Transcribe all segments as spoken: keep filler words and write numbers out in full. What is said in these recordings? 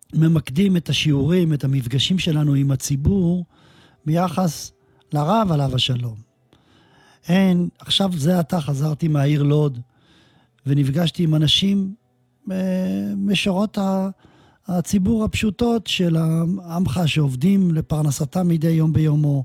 ממקדים את השיעורים, את המפגשים שלנו עם הציבור, ביחס לרב עליו השלום. אין, עכשיו זה עתה חזרתי מהעיר לוד, ונפגשתי עם אנשים משורות הציבור הפשוטות של העמך שעובדים לפרנסתם מדי יום ביומו,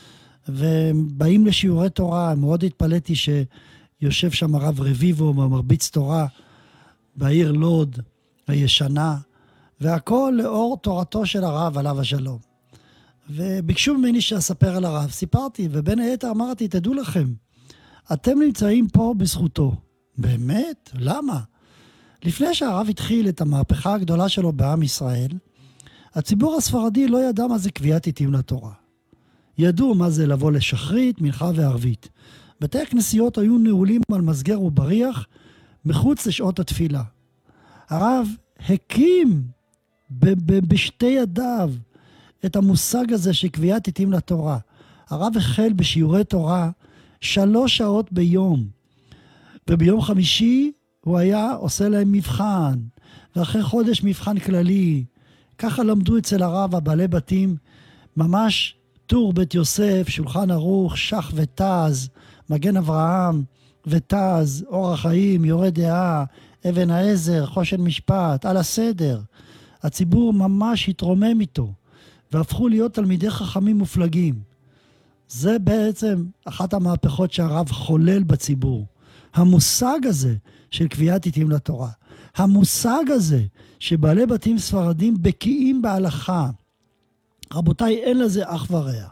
ובאים לשיעורי תורה. מאוד התפלאתי שיושב שם הרב רביבו מרביץ תורה בעיר לוד הישנה, והכל לאור תורתו של הרב עליו השלום. וביקשו ממני שאספר על הרב, סיפרתי, ובין היתר אמרתי, תדעו לכם, אתם נמצאים פה בזכותו. באמת? למה? לפני שהרב התחיל את המהפכה הגדולה שלו בעם ישראל, הציבור הספרדי לא ידע מה זה קביעת עיתים לתורה. ידעו מה זה לבוא לשחרית, מנחה וערבית. בתי הכנסיות היו נעולים על מסגר ובריח מחוץ לשעות התפילה. הרב הקים ב- ב- בשתי ידיו את המושג הזה של קביעת עיתים לתורה. הרב החל בשיעורי תורה שלוש שעות ביום, וביום חמישי הוא היה עושה להם מבחן, ואחרי חודש מבחן כללי. ככה למדו אצל הרב הבעלי בתים, ממש טור בית יוסף, שולחן ערוך, שח ותז, מגן אברהם ותז, אור החיים, יורה דעה, אבן העזר, חושן משפט, על הסדר. הציבור ממש התרומם איתו, והפכו להיות תלמידי חכמים מופלגים. זה בעצם אחת המהפכות שהרב חולל בציבור. המושג הזה של קביעת עיתים לתורה, המושג הזה שבעלי בתים ספרדים בקיאים בהלכה, רבותיי, אין לזה אח ורע.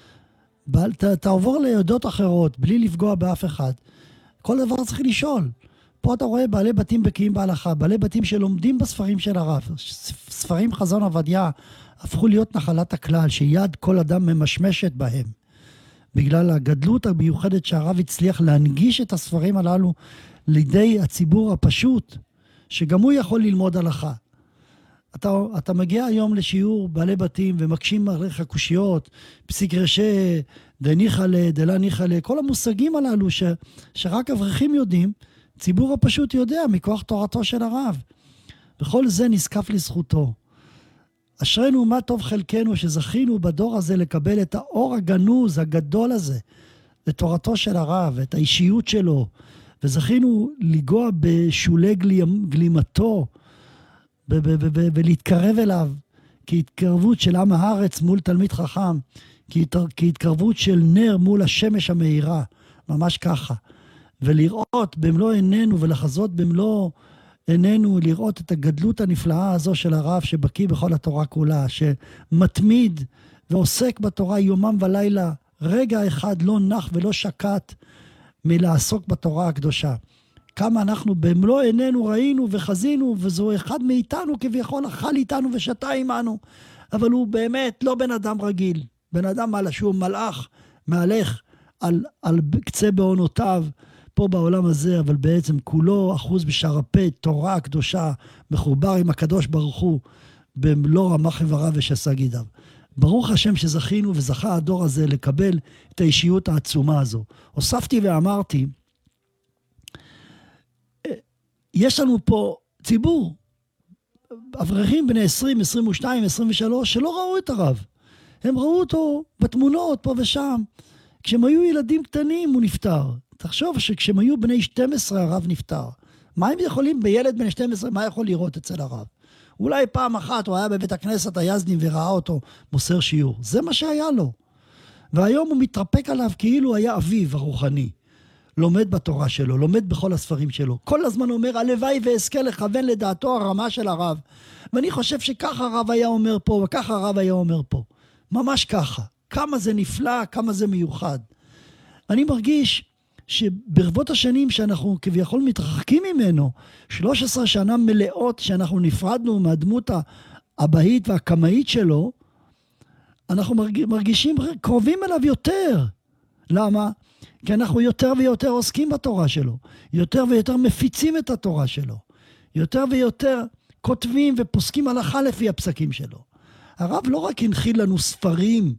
ת, תעבור לידות אחרות בלי לפגוע באף אחד. כל דבר צריך לשאול. פה אתה רואה בעלי בתים בקיאים בהלכה, בעלי בתים שלומדים בספרים של הרב. ספרים חזון עובדיה הפכו להיות נחלת הכלל, שיד כל אדם ממשמשת בהם. בגלל הגדלות המיוחדת שהרב הצליח להנגיש את הספרים הללו לידי הציבור הפשוט, שגם הוא יכול ללמוד הלכה. אתה, אתה מגיע היום לשיעור בעלי בתים ומקשים עליך קושיות, פסיק רשא, דניחא לה, דלה ניחא לה, כל המושגים הללו ש, שרק אברכים יודעים, ציבור הפשוט יודע מכוח תורתו של הרב. וכל זה נזקף לזכותו. אשרנו מה טוב חלקנו שזכינו בדור הזה לקבל את האור הגנוז הגדול הזה, לתורתו של הרב, את האישיות שלו, וזכינו לגוע בשולי גלימתו, ולהתקרב אליו, כהתקרבות של עם הארץ מול תלמיד חכם, כהתקרבות של נר מול השמש המאירה, ממש ככה. ולראות במלוא עינינו ולחזות במלוא עינינו, לראות את הגדלות הנפלאה הזו של הרב שבקיא בכל התורה כולה, שמתמיד ועוסק בתורה יומם ולילה, רגע אחד לא נח ולא שקט מלעסוק בתורה הקדושה. כמה אנחנו במלוא עינינו ראינו וחזינו, וזו אחד מאיתנו כביכול אכל איתנו ושתה עמנו, אבל הוא באמת לא בן אדם רגיל, בן אדם על שהוא מלאך, מהלך על, על קצה בעונותיו, פה בעולם הזה, אבל בעצם כולו אחוז בשרפי תורה הקדושה, מחובר עם הקדוש ברוך הוא, במלוא רמ"ח איבריו ושס"ה גידיו. ברוך השם שזכינו וזכה הדור הזה לקבל את האישיות העצומה הזו. הוספתי ואמרתי, יש לנו פה ציבור, אברכים בני עשרים, עשרים ושתיים, עשרים ושלוש, שלא ראו את הרב. הם ראו אותו בתמונות פה ושם. כשהם היו ילדים קטנים הוא נפטר. תחשוב שכשהם היו בני שתים עשרה הרב נפטר. מה הם יכולים בילד בני שתים עשרה, מה יכול לראות אצל הרב? אולי פעם אחת הוא היה בבית הכנסת היזדים וראה אותו מוסר שיעור. זה מה שהיה לו. והיום הוא מתרפק עליו כאילו היה אביו הרוחני. לומד בתורה שלו, לומד בכל הספרים שלו. כל הזמן אומר, הלוואי ואזכה לכוון לדעתו הרמה של הרב. ואני חושב שככה הרב היה אומר פה, וככה הרב היה אומר פה. ממש ככה. כמה זה נפלא, כמה זה מיוחד. אני מרגיש שברבות השנים שאנחנו כביכול מתרחקים ממנו, שלוש עשרה שנה מלאות שאנחנו נפרדנו מהדמות הבאית והקמאית שלו, אנחנו מרגישים קרובים אליו יותר. למה? כי אנחנו יותר ויותר עוסקים בתורה שלו, יותר ויותר מפיצים את התורה שלו, יותר ויותר כותבים ופוסקים הלכה לפי הפסקים שלו. הרב לא רק הנחיל לנו ספרים,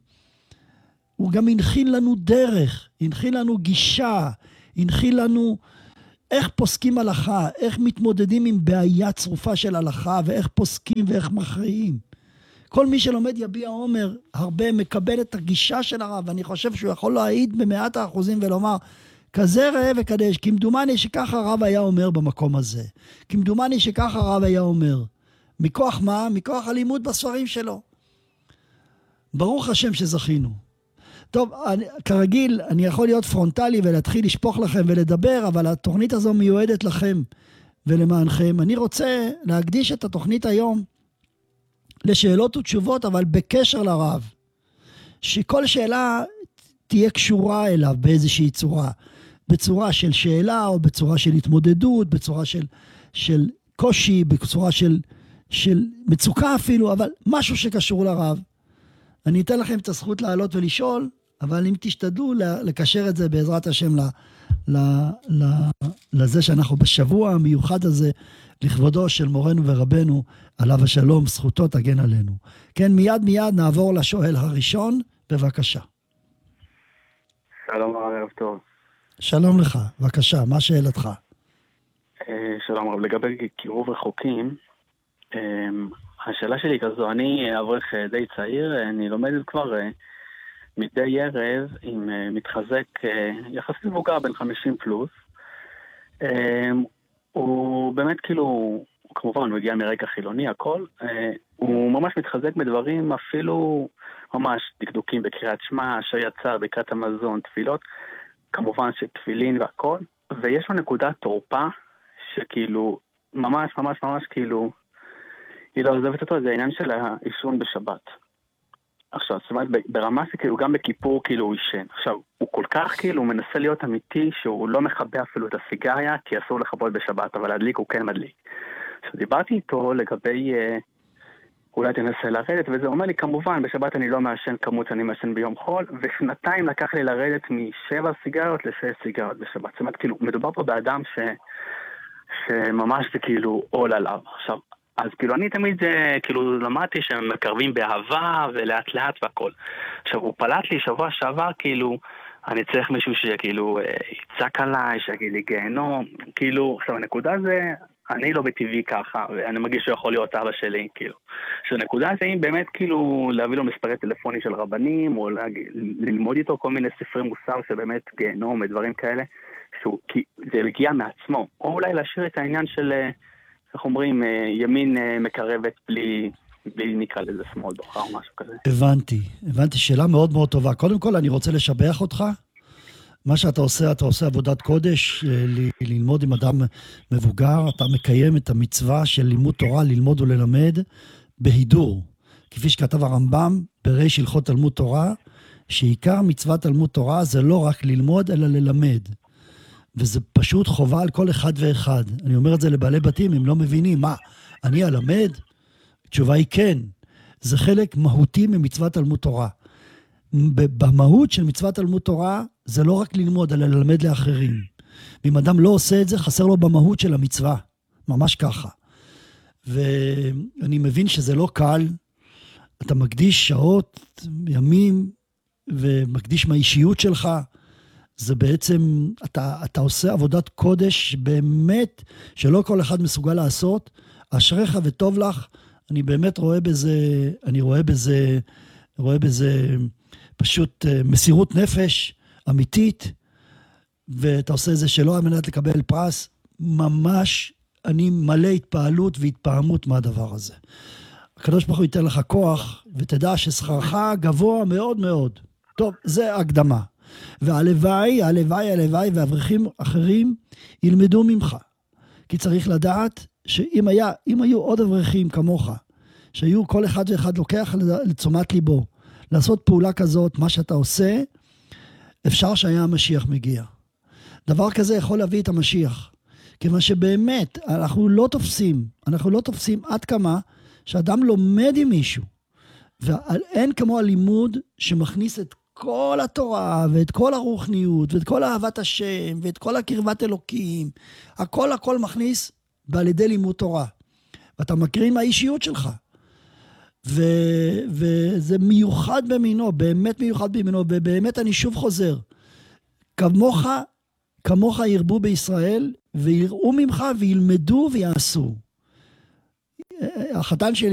הוא גם הנחיל לנו דרך, הנחיל לנו גישה, הנחיל לנו איך פוסקים הלכה, איך מתמודדים עם בעיה צרופה של הלכה, ואיך פוסקים ואיך מכריעים. כל מי שלומד יביע עומר הרבה מקבל את הגישה של הרב, ואני חושב שהוא יכול להעיד במאת האחוזים ולומר, כזה ראה וקדש, כמדומני שככה הרב היה אומר במקום הזה. כמדומני שככה הרב היה אומר. מכוח מה? מכוח הלימוד בספרים שלו. ברוך השם שזכינו. טוב, אני, כרגיל, אני יכול להיות פרונטלי ולהתחיל לשפוך לכם ולדבר, אבל התוכנית הזו מיועדת לכם ולמענכם. אני רוצה להקדיש את התוכנית היום לשאלות ותשובות, אבל בקשר לרב. שכל שאלה תהיה קשורה אליו באיזושהי צורה. בצורה של שאלה או בצורה של התמודדות, בצורה של, של קושי, בצורה של, של מצוקה אפילו, אבל משהו שקשור לרב. אני אתן לכם את הזכות לעלות ולשאול, אבל אם תשתדלו לקשר את זה בעזרת השם ל, ל, ל, לזה שאנחנו בשבוע המיוחד הזה, לכבודו של מורנו ורבנו, עליו השלום, זכותו תגן עלינו. כן, מיד מיד נעבור לשואל הראשון, בבקשה. שלום רב, ערב טוב. שלום לך, בבקשה, מה שאלתך? שלום רב, לגבי קירוב רחוקים, השאלה שלי כזו, אני אברך די צעיר, אני לומד כבר מדי ערב עם מתחזק יחסית מבוגר בין חמישים פלוס. הוא באמת כאילו, כמובן הוא הגיע מרקע חילוני, הכל, הוא ממש מתחזק בדברים אפילו ממש דקדוקים בקריאת שמע, שיצא, בקריאת המזון, תפילות, כמובן שתפילין והכל, ויש לו נקודת תורפה שכאילו ממש ממש ממש כאילו היא לא עוזבת אותו, זה העניין של העישון בשבת. עכשיו, זאת אומרת, ברמה שכאילו גם בכיפור כאילו הוא ישן. עכשיו, הוא כל כך כאילו הוא מנסה להיות אמיתי שהוא לא מכבה אפילו את הסיגריה, כי אסור לכבות בשבת, אבל להדליק הוא כן מדליק. עכשיו, דיברתי איתו לגבי, אה, אולי תנסה לרדת, וזה אומר לי, כמובן, בשבת אני לא מעשן כמות שאני מעשן ביום חול, ושנתיים לקח לי לרדת משבע סיגריות לשש סיגריות בשבת. זאת אומרת, כאילו, מדובר פה באדם ש... שממש זה כאילו עול עליו. עכשיו, אז כאילו אני תמיד כאילו למדתי שהם מקרבים באהבה ולאט לאט והכל. עכשיו הוא פלט לי שבוע שעבר כאילו אני צריך מישהו שכאילו יצק עליי, שיגיד לי גיהנום, כאילו עכשיו הנקודה זה אני לא בטבעי ככה ואני מרגיש שיכול להיות אבא שלי כאילו. עכשיו הנקודה זה אם באמת כאילו להביא לו מספרי טלפוני של רבנים או ללמוד איתו כל מיני ספרי מוסר שבאמת גיהנום ודברים כאלה, שהוא, כי זה מגיע מעצמו, או אולי להשאיר את העניין של איך אומרים, ימין מקרבת בלי, בלי נקרא לזה שמאל בוחר או משהו כזה. הבנתי, הבנתי, שאלה מאוד מאוד טובה. קודם כל אני רוצה לשבח אותך. מה שאתה עושה, אתה עושה עבודת קודש, ל- ללמוד עם אדם מבוגר, אתה מקיים את המצווה של לימוד תורה, ללמוד וללמד בהידור. כפי שכתב הרמב"ם בריש הלכות תלמוד תורה, שעיקר מצוות תלמוד תורה זה לא רק ללמוד אלא ללמד. וזה פשוט חובה על כל אחד ואחד. אני אומר את זה לבעלי בתים, הם לא מבינים. מה, אני אלמד? התשובה היא כן. זה חלק מהותי ממצוות תלמוד תורה. במהות של מצוות תלמוד תורה, זה לא רק ללמוד, אלא ללמד לאחרים. ואם אדם לא עושה את זה, חסר לו במהות של המצווה. ממש ככה. ואני מבין שזה לא קל. אתה מקדיש שעות, ימים, ומקדיש מהאישיות שלך. זה בעצם, אתה, אתה עושה עבודת קודש באמת, שלא כל אחד מסוגל לעשות. אשריך וטוב לך. אני באמת רואה בזה, אני רואה בזה, רואה בזה פשוט מסירות נפש אמיתית, ואתה עושה את זה שלא על מנת לקבל פרס. ממש אני מלא התפעלות והתפעמות מהדבר הזה. הקדוש ברוך הוא ייתן לך כוח, ותדע ששכרך גבוה מאוד מאוד. טוב, זה הקדמה. והלוואי, הלוואי, הלוואי, ואברכים אחרים ילמדו ממך. כי צריך לדעת שאם היה, אם היו עוד אברכים כמוך, שהיו כל אחד ואחד לוקח לתשומת ליבו, לעשות פעולה כזאת, מה שאתה עושה, אפשר שהיה המשיח מגיע. דבר כזה יכול להביא את המשיח. כיוון שבאמת, אנחנו לא תופסים, אנחנו לא תופסים עד כמה שאדם לומד עם מישהו. ואין כמו הלימוד שמכניס את כל התורה, ואת כל הרוחניות, ואת כל אהבת השם, ואת כל הקרבת אלוקים. הכל הכל מכניס ועל ידי לימוד תורה. ואתה מקרין מהאישיות שלך. ו, וזה מיוחד במינו, באמת מיוחד במינו, ובאמת אני שוב חוזר. כמוך, כמוך ירבו בישראל, ויראו ממך וילמדו ויעשו. החתן שלי